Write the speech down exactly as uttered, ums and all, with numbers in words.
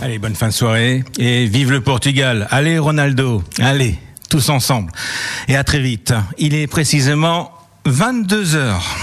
Allez, bonne fin de soirée et vive le Portugal. Allez Ronaldo, allez, tous ensemble. Et à très vite. Il est précisément vingt-deux heures.